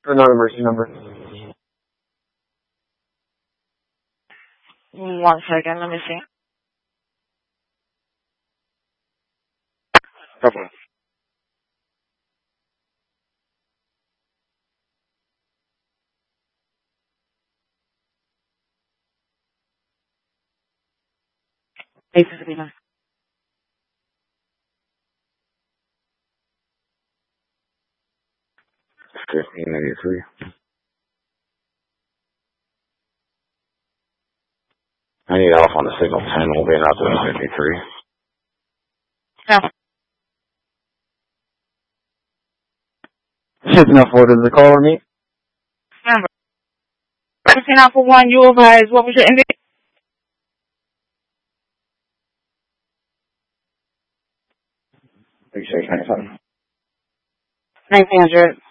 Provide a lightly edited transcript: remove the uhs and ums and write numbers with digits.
For non-emergency number. 1 second, let me see. Okay. Hey, 1593. I need off on the signal 10. We'll be out to 53. No. Shipping up order to the caller meet. Number. 15 Alpha 1, you advise, what was your ending? 3697. 1900.